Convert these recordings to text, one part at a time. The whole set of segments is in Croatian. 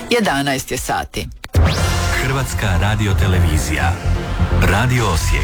11 je sati. Hrvatska radiotelevizija. Radio Osijek.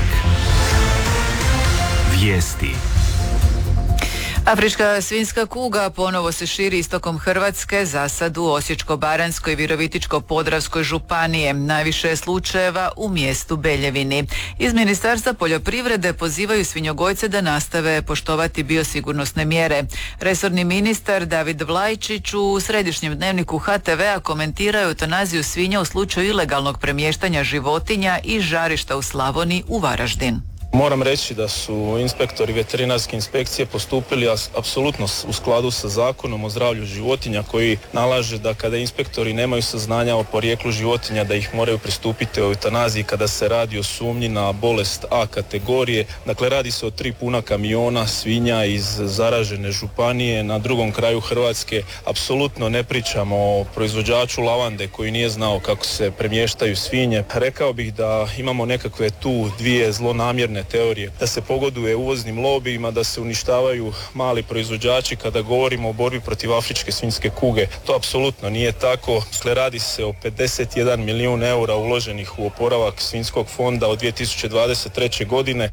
Vijesti. Afrička svinjska kuga ponovo se širi istokom Hrvatske, za sad u Osječko-baranjskoj i Virovitičko-podravskoj županije. Najviše je slučajeva u mjestu Beljevini. Iz Ministarstva poljoprivrede pozivaju svinjogojce da nastave poštovati biosigurnosne mjere. Resorni ministar David Vlajčić u središnjem dnevniku HTV-a komentira eutanaziju svinja u slučaju ilegalnog premještanja životinja i žarišta u Slavoniji u Varaždin. Moram reći da su inspektori veterinarske inspekcije postupili apsolutno u skladu sa Zakonom o zdravlju životinja, koji nalaže da kada inspektori nemaju saznanja o porijeklu životinja da ih moraju pristupiti eutanaziji kada se radi o sumnji na bolest A kategorije. Dakle, radi se o 3 puna kamiona svinja iz zaražene županije na drugom kraju Hrvatske. Apsolutno ne pričamo o proizvođaču lavande koji nije znao kako se premještaju svinje. Rekao bih da imamo nekakve tu dvije zlonamjerne teorije, da se pogoduje uvoznim lobijima, da se uništavaju mali proizvođači kada govorimo o borbi protiv afričke svinjske kuge. To apsolutno nije tako. Dakle, radi se o 51 milijun eura uloženih u oporavak svinjskog fonda od 2023. godine.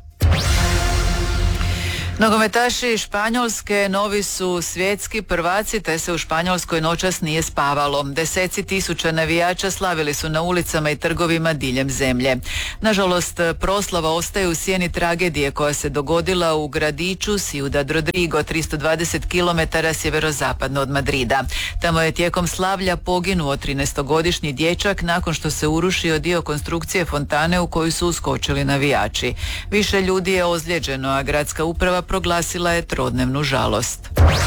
Nogometaši Španjolske novi su svjetski prvaci, te se u Španjolskoj noćas nije spavalo. Deseci tisuća navijača slavili su na ulicama i trgovima diljem zemlje. Nažalost, proslava ostaje u sjeni tragedije koja se dogodila u gradiću Ciudad Rodrigo, 320 km sjeverozapadno od Madrida. Tamo je tijekom slavlja poginuo 13-godišnji dječak nakon što se urušio dio konstrukcije fontane u koju su uskočili navijači. Više ljudi je ozlijeđeno, a gradska uprava proglasila je trodnevnu žalost.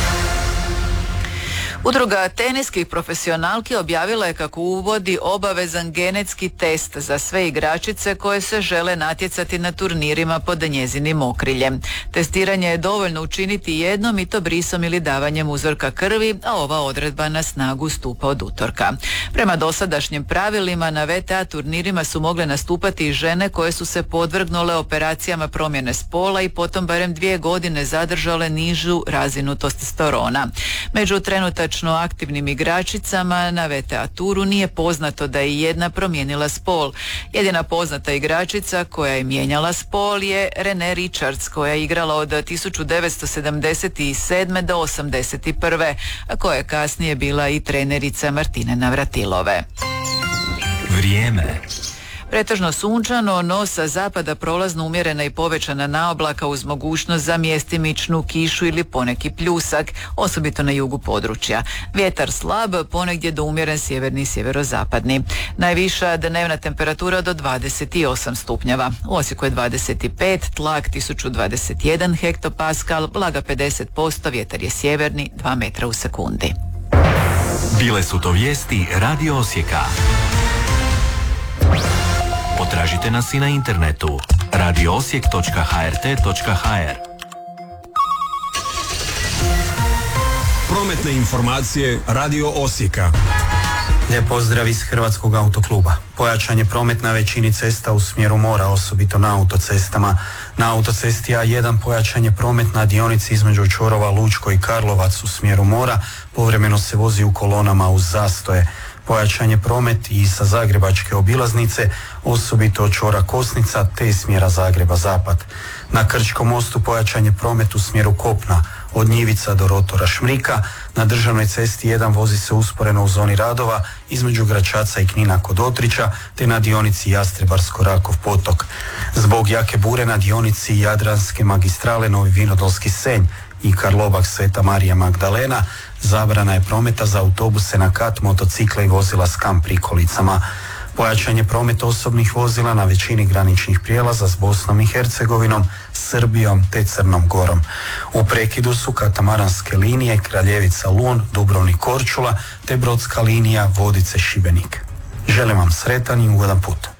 Udruga teniskih profesionalki objavila je kako uvodi obavezan genetski test za sve igračice koje se žele natjecati na turnirima pod njezinim okriljem. Testiranje je dovoljno učiniti jednom, i to brisom ili davanjem uzorka krvi, a ova odredba na snagu stupa od utorka. Prema dosadašnjim pravilima na VTA turnirima su mogle nastupati i žene koje su se podvrgnule operacijama promjene spola i potom barem 2 godine zadržale nižu razinu testosterona. Među trenutačno aktivnim igračicama na VTA turu nije poznato da je jedna promijenila spol. Jedina poznata igračica koja je mijenjala spol je Renee Richards, koja je igrala od 1977. do 1981. a koja je kasnije bila i trenerica Martine Navratilove. Vrijeme. Pretežno sunčano, no sa zapada prolazno umjerena i povećana naoblaka uz mogućnost za mjestimičnu kišu ili poneki pljusak, osobito na jugu područja. Vjetar slab, ponegdje do umjeren sjeverni i sjeverozapadni. Najviša dnevna temperatura do 28 stupnjeva. U Osijeku je 25, tlak 1021 hektopaskal, vlaga 50%, vjetar je sjeverni 2 metra u sekundi. Bile su to vijesti Radio Osijeka. Potražite nas i na internetu radioosijek.hrt.hr. Prometne informacije Radio Osijeka. Lijep pozdrav iz Hrvatskog autokluba. Pojačan je promet na većini cesta u smjeru mora, osobito na autocestama. Na autocesti A1 pojačan je promet na dionici između čvorova Lučko i Karlovac u smjeru mora. Povremeno se vozi u kolonama uz zastoje. Pojačan je promet i sa zagrebačke obilaznice, osobito od čvora Kosnica te smjera Zagreba-Zapad. Na Krčkom mostu pojačan je promet u smjeru kopna, od Njivica do rotora Šmrika. Na državnoj cesti 1 vozi se usporeno u zoni radova između Gračaca i Knina kod Otrića, te na dionici Jastrebarsko-Rakov potok. Zbog jake bure na dionici Jadranske magistrale Novi Vinodolski Senj i Karlobag Sveta Marija Magdalena zabrana je prometa za autobuse na kat, motocikle i vozila s kamp prikolicama. Pojačan je promet osobnih vozila na većini graničnih prijelaza s Bosnom i Hercegovinom, Srbijom te Crnom Gorom. U prekidu su katamaranske linije Kraljevica Lun, Dubrovnik Korčula te brodska linija Vodice Šibenik. Želim vam sretan i ugodan put.